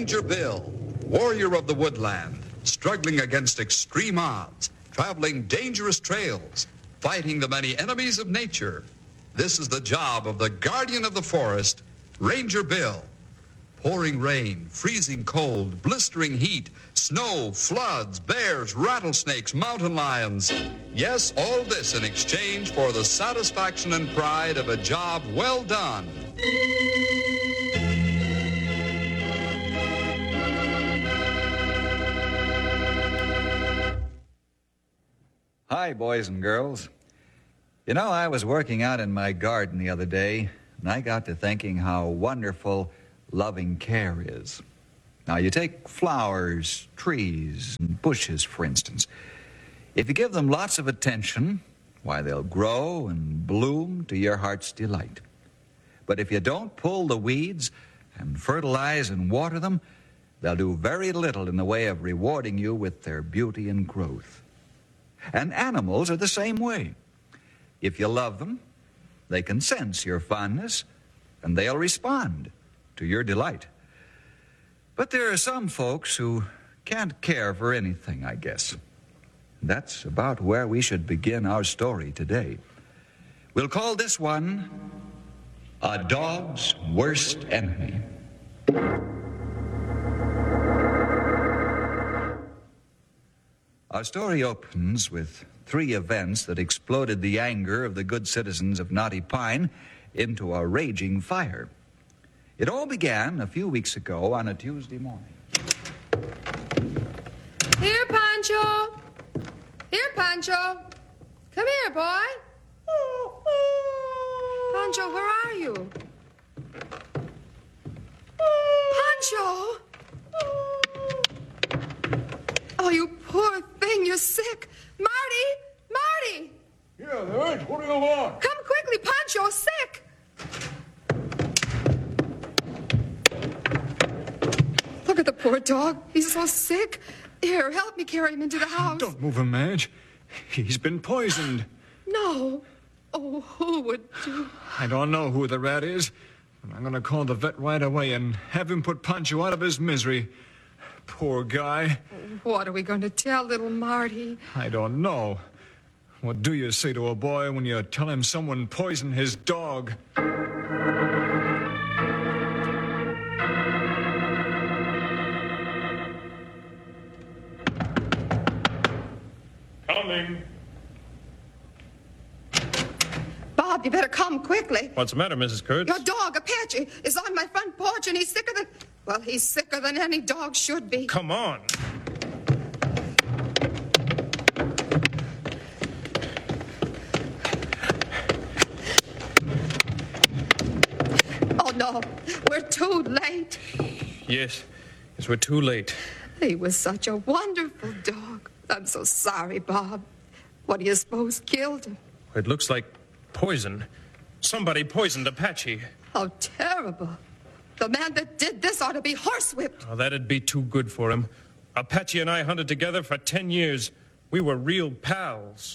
Ranger Bill, warrior of the woodland, struggling against extreme odds, traveling dangerous trails, fighting the many enemies of nature. This is the job of the guardian of the forest, Ranger Bill. Pouring rain, freezing cold, blistering heat, snow, floods, bears, rattlesnakes, mountain lions. Yes, all this in exchange for the satisfaction and pride of a job well done. Hi, boys and girls. You know, I was working out in my garden the other day, and I got to thinking how wonderful loving care is. Now, you take flowers, trees, and bushes, for instance. If you give them lots of attention, why, they'll grow and bloom to your heart's delight. But if you don't pull the weeds and fertilize and water them, they'll do very little in the way of rewarding you with their beauty and growth. And animals are the same way. If you love them, they can sense your fondness, and they'll respond to your delight. But there are some folks who can't care for anything, I guess. That's about where we should begin our story today. We'll call this one, A Dog's Worst Enemy. Our story opens with 3 events that exploded the anger of the good citizens of Knotty Pine into a raging fire. It all began a few weeks ago on a Tuesday morning. Here, Pancho. Here, Pancho. Come here, boy. Pancho, where are you? Pancho! Oh, you poor thing, you're sick. Marty! Yeah, Reg, what do you want? Come quickly, Pancho's sick. Look at the poor dog. He's so sick. Here, help me carry him into the house. Don't move him, Madge. He's been poisoned. No. Oh, who would do? I don't know who the rat is, but I'm going to call the vet right away and have him put Pancho out of his misery. Poor guy. What are we going to tell little Marty? I don't know. What do you say to a boy when you tell him someone poisoned his dog? Coming. Bob, you better come quickly. What's the matter, Mrs. Kurtz? Your dog, Apache, is on my front porch, and he's sicker than... Well, he's sicker than any dog should be. Come on. Oh, no, we're too late. Yes, we're too late. He was such a wonderful dog. I'm so sorry, Bob. What do you suppose killed him? It looks like poison. Somebody poisoned Apache. How terrible. The man that did this ought to be horsewhipped. Oh, that'd be too good for him. Apache and I hunted together for 10 years. We were real pals.